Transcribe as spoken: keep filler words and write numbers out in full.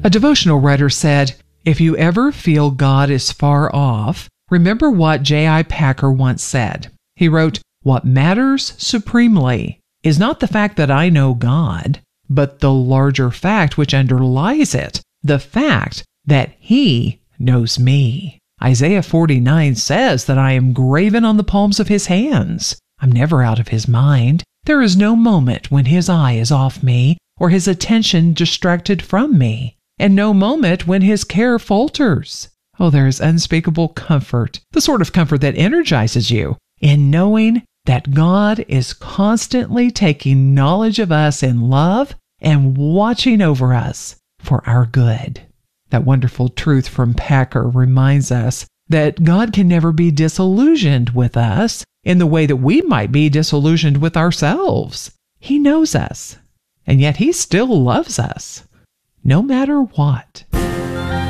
A devotional writer said, "If you ever feel God is far off, remember what J I Packer once said. He wrote, 'What matters supremely is not the fact that I know God, but the larger fact which underlies it, the fact that He knows me.' Isaiah forty-nine says that I am graven on the palms of His hands. I'm never out of His mind. There is no moment when His eye is off me or His attention distracted from me, and no moment when His care falters. Oh, there is unspeakable comfort, the sort of comfort that energizes you, in knowing that God is constantly taking knowledge of us in love and watching over us for our good." That wonderful truth from Packer reminds us that God can never be disillusioned with us in the way that we might be disillusioned with ourselves. He knows us, and yet He still loves us, no matter what.